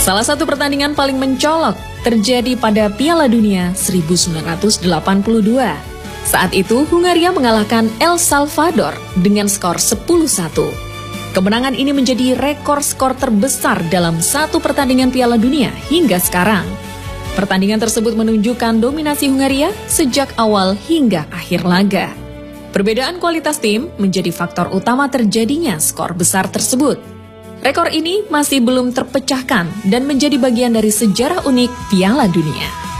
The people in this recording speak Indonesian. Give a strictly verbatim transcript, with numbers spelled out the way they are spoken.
Salah satu pertandingan paling mencolok terjadi pada Piala Dunia seribu sembilan ratus delapan puluh dua. Saat itu Hungaria mengalahkan El Salvador dengan skor sepuluh satu. Kemenangan ini menjadi rekor skor terbesar dalam satu pertandingan Piala Dunia hingga sekarang. Pertandingan tersebut menunjukkan dominasi Hungaria sejak awal hingga akhir laga. Perbedaan kualitas tim menjadi faktor utama terjadinya skor besar tersebut. Rekor ini masih belum terpecahkan dan menjadi bagian dari sejarah unik Piala Dunia.